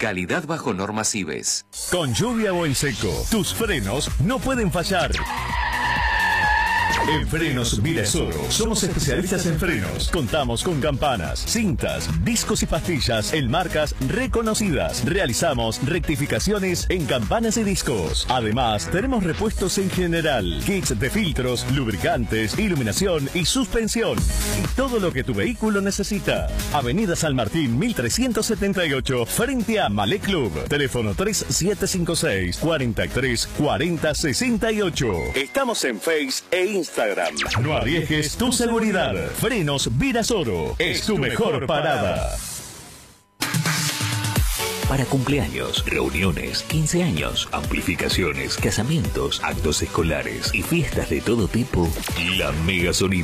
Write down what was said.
Calidad bajo normas IBES. Con lluvia o en seco, tus frenos no pueden fallar. En Frenos Virasoro somos especialistas en frenos. Contamos con campanas, cintas, discos y pastillas en marcas reconocidas. Realizamos rectificaciones en campanas y discos. Además, tenemos repuestos en general, kits de filtros, lubricantes, iluminación y suspensión. Y todo lo que tu vehículo necesita. Avenida San Martín 1378, frente a Malé Club. Teléfono 3756 43 40 68. Estamos en Face e Instagram. No arriesgues tu seguridad. Frenos Virasoro es tu mejor parada. Para cumpleaños, reuniones, 15 años, amplificaciones, casamientos, actos escolares y fiestas de todo tipo, la Mega Sonido